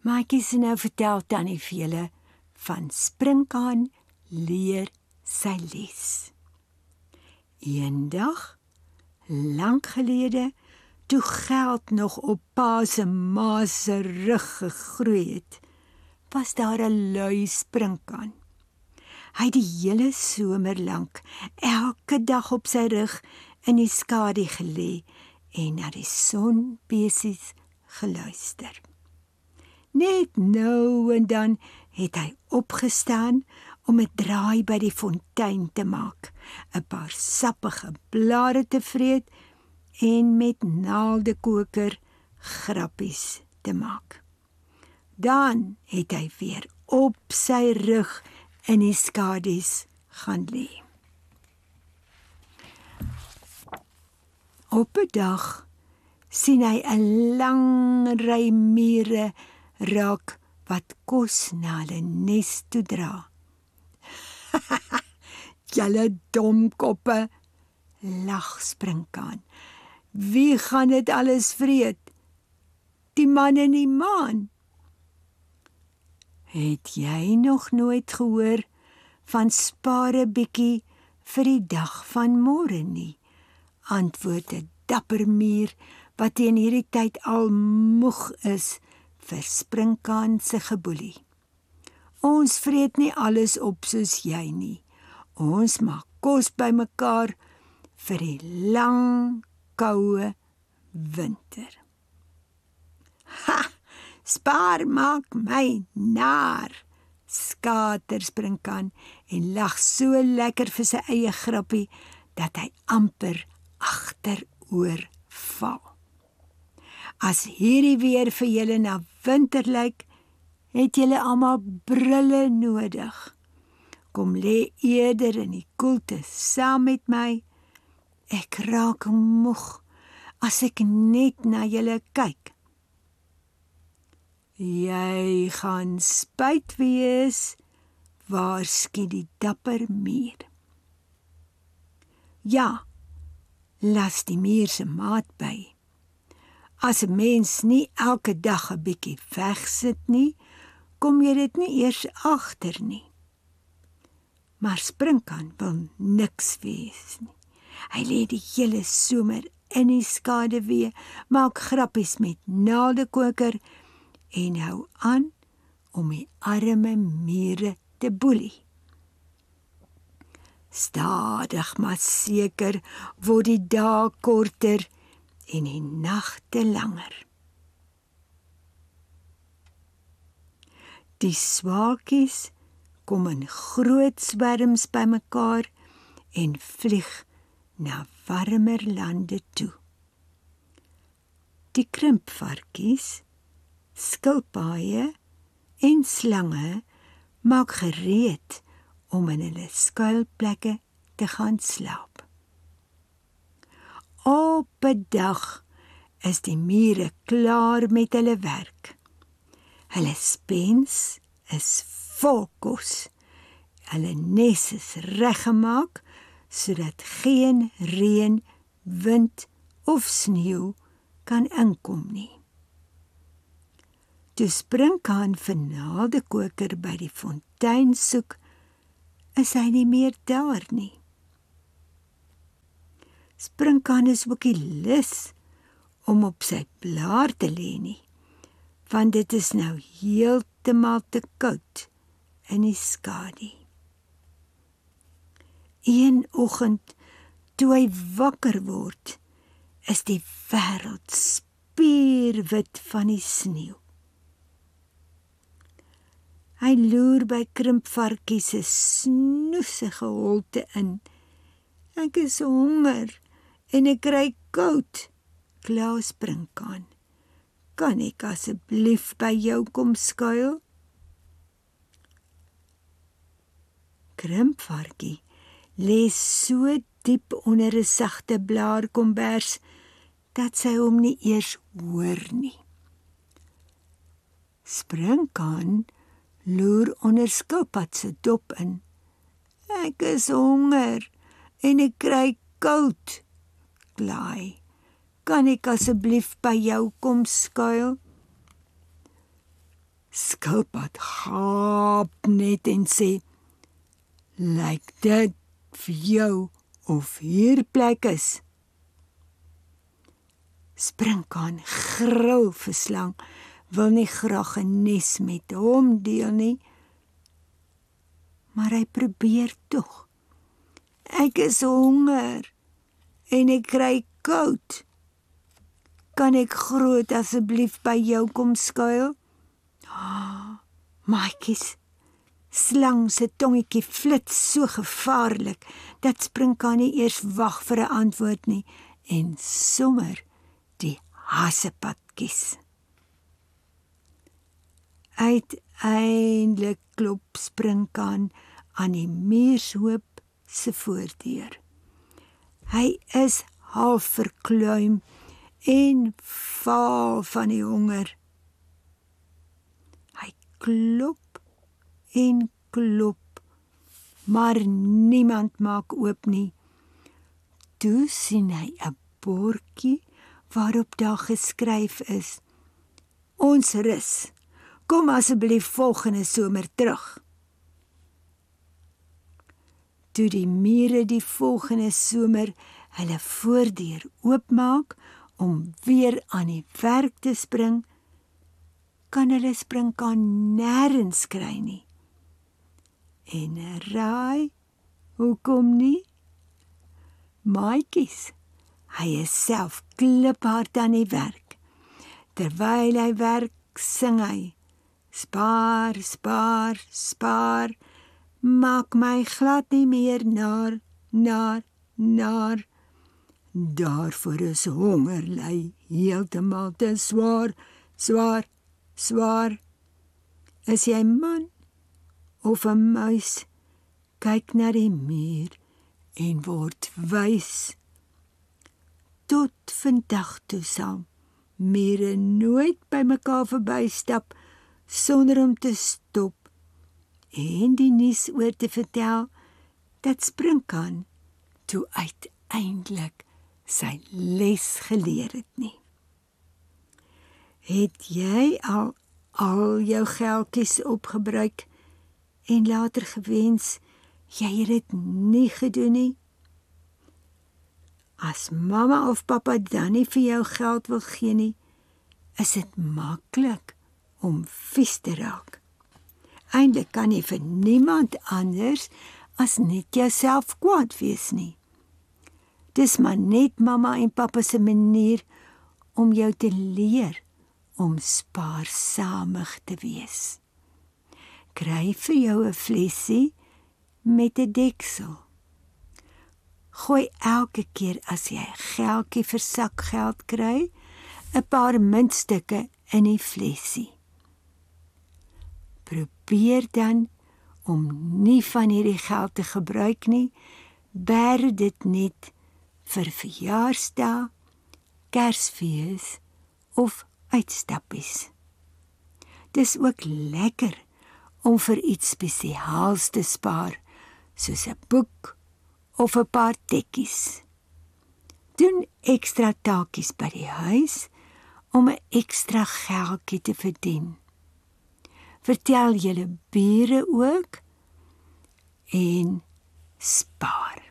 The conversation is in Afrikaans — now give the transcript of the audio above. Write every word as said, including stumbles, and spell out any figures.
Maatjies, nou vertel Tannie vir julle van Sprinkaan leer sy les. Eendag, lank gelede, toe geld nog op pa se ma se rug gegroei het, was daar 'n lui sprinkaan. Hy het die hele somer lank elke dag op sy rug in die skadu gelê en na die sonbesies geluister. Net nou en dan het hy opgestaan om 'n draai by die fontein te maak, 'n paar sappige blare te vreet en met naaldekoker grappies te maak. Dan het hy weer op sy rug in die skadu's gaan lê. Op 'n dag sien hy 'n lang ry mure raak wat kos na hulle nes toe dra. Julle domkoppe, lag Sprinkaan. Wie gaan dit alles vreet? Die man in die maan. Het jy nog nooit gehoor van spaar 'n bietjie vir die dag van môre nie? Antwoord 'n dapper muur wat teen hierdie tyd al moeg is vir Sprinkaan se geboelie. Ons vreet nie alles op soos jy nie. Ons maak kos bymekaar vir die lang, koue winter. Ha! Spaar maak my naar, skater Sprinkaan en lag so lekker vir sy eie grappie dat hy amper agteroor val. As hierdie weer vir julle na winter lyk, het julle almal brille nodig. Kom lê eerder in die koelte saam met my. Ek raak moeg as ek net na julle kyk. Jy gaan spyt wees, waarsku die dapper muur. Ja, las die muur se maat by. As 'n mens nie elke dag 'n bietjie wegsit nie, kom jy dit nie eers agter nie. Maar Sprinkaan wil niks wees nie. Hy lê die hele somer in die skaduwee, maak grappies met naaldekoker en hou aan om die arme mure te boelie. Stadig maar seker word die dae korter en die nagte langer. Die swaalkies kom in groot swerms bymekaar en vlieg na warmer lande toe. Die krimpvarkies, skilpaaie en slange maak gereed om in hulle skuilplekke te gaan slaap. Op 'n dag is die mure klaar met hulle werk. Hulle spens is vol kos. Hulle nes is reggemaak sodat geen reën, wind of sneeu kan inkom nie. Toe Sprinkaan vir naaldekoker by die fontein soek, is hy nie meer daar nie. Sprinkaan is ook nie lus om op sy blaar te lê nie, want dit is nou heeltemal te koud in die skadu. Een oggend, toe hy wakker word, is die wêreld spierwit van die sneeu. Hy loer by krimpvarkie se snoesige holte in. Ek is honger en ek kry koud, kla Sprinkaan. Kan ek asseblief by jou kom skuil? Krimpvarkie lê so diep onder 'n sagte blaarkombers dat sy hom nie eers hoor nie. Sprinkaan loer onder skilpad se dop in. Ek is honger en ek kry koud, klaai. Kan ek asseblief by jou kom skuil? Skilpad gaap net en sê, lyk dit vir jou of hier plek is? Sprinkaan gril vir Slang, wil nie graag 'n nes met hom deel nie, maar hy probeer tog. Ek is honger en ek kry koud. Kan ek groot asseblief by jou kom skuil? Oh, maatjies, Slang se tongetjie flits so gevaarlik, dat Sprinkaan nie eers wag vir 'n antwoord nie, en sommer die hassepad kies. Uiteindelik klop Sprinkaan aan die muurshoop se voordeur. Hy is half verkluim en vaal van die honger. Hy klop en klop, maar niemand maak oop nie. Toe sien hy 'n bordjie waarop daar geskryf is: Ons rus, kom asseblief volgende somer terug. Toe die mure die volgende somer hulle voordeur oopmaak om weer aan die werk te spring, kan hulle Sprinkaan nêrens kry nie. En raai, hoekom nie? Maatjies, hy is self kliphard aan die werk. Terwyl hy werk, sing hy: Spaar, spaar, spaar, maak my glad nie meer naar, naar, naar. Daarvoor is hongerly heeltemal te swaar, swaar, swaar. Is jy man of 'n muis, kyk na die muur en word wys. Tot vandag toe sal mure nooit by mekaar verbystap sonder om te stop en die nuus oor te vertel dat Sprinkaan toe uiteindelik sy les geleer het nie. Het jy al al jou geldjies opgebruik en later gewens jy het dit nie gedoen nie? As mamma of pappa dan nie vir jou geld wil gee nie, is dit maklik om vies te raak. Eintlik kan jy vir niemand anders as net jouself kwaad wees nie. Dis maar net mamma en pappa se manier om jou te leer om spaarsamig te wees. Kry vir jou 'n flesie met 'n deksel. Gooi elke keer as jy 'n geldjie vir sakgeld kry, 'n paar muntstukke in die flesie. Probeer dan om nie van hierdie geld te gebruik nie, bêre dit net vir verjaarsdae, Kersfees of uitstappies. Dis ook lekker om vir iets spesiaals te spaar, soos 'n boek of 'n paar tekkies. Doen ekstra taakies by die huis om 'n ekstra geldjie te verdien. Vertel julle bure ook en spaar.